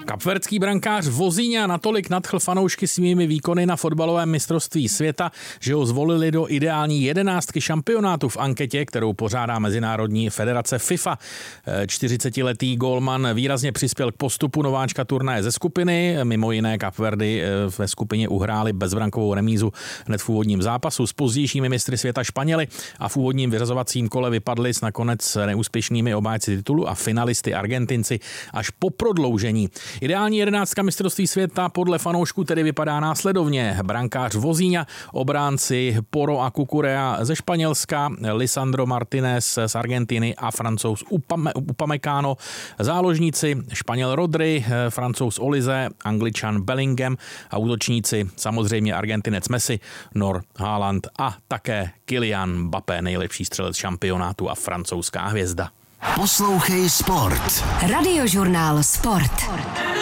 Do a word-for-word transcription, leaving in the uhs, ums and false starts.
Kapverdský brankář Vozinha natolik nadchl fanoušky svými výkony na fotbalovém mistrovství světa, že ho zvolili do ideální jedenáctky šampionátu v anketě, kterou pořádá Mezinárodní federace FIFA. čtyřicetiletý gólman výrazně přispěl k postupu nováčka turnaje ze skupiny. Mimo jiné Kapverdy ve skupině uhráli bezbrankovou remízu hned v úvodním zápasu s pozdějšími mistry světa Španěli a v úvodním vyřazovacím kole vypadli s nakonec neúspěšnými obhájci titulu a finalisty Argentinci až po prodloužení. Ideální jedenáctka mistrovství světa podle fanoušků tedy vypadá následovně: brankář Vozinha, obránci Porro a Cucurella ze Španělska, Lisandro Martinez z Argentiny a Francouz Upame, Upamecano, záložníci Španěl Rodri, Francouz Olise, Angličan Bellingham a útočníci samozřejmě Argentinec Messi, Nor Haaland a také Kylian Mbappé, nejlepší střelec šampionátu a francouzská hvězda. Poslouchej Sport. Radiožurnál Sport.